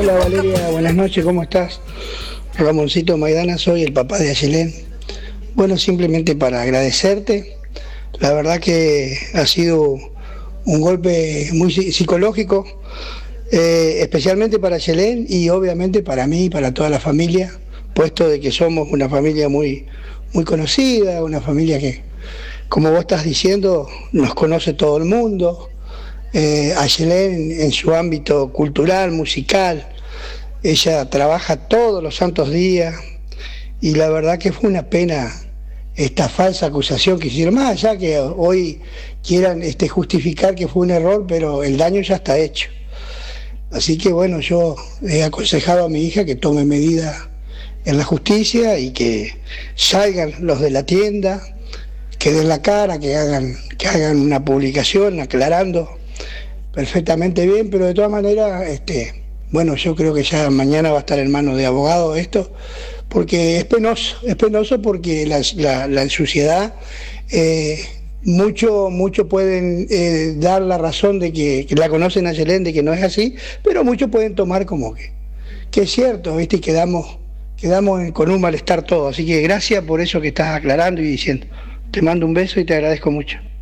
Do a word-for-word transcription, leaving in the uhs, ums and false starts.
Hola Valeria, buenas noches, ¿cómo estás? Ramoncito Maidana, soy el papá de Ayelén. Bueno, simplemente para agradecerte, la verdad que ha sido un golpe muy psi- psicológico, eh, especialmente para Ayelén y obviamente para mí y para toda la familia, puesto de que somos una familia muy, muy conocida, una familia que, como vos estás diciendo, nos conoce todo el mundo. Eh, Ayelén en su ámbito cultural, musical, ella trabaja todos los santos días y la verdad que fue una pena esta falsa acusación que hicieron, más allá que hoy quieran este, justificar que fue un error, pero el daño ya está hecho. Así que bueno, yo he aconsejado a mi hija que tome medidas en la justicia y que salgan los de la tienda, que den la cara, que hagan, que hagan una publicación aclarando perfectamente bien, pero de todas maneras, este, bueno, yo creo que ya mañana va a estar en manos de abogados esto, porque es penoso, es penoso porque la, la, la suciedad, eh, mucho, mucho pueden eh, dar la razón de que, que la conocen a Yelén, de que no es así, pero muchos pueden tomar como que, que es cierto, ¿viste? Y quedamos, quedamos en- con un malestar todo. Así que gracias por eso que estás aclarando y diciendo. Te mando un beso y te agradezco mucho.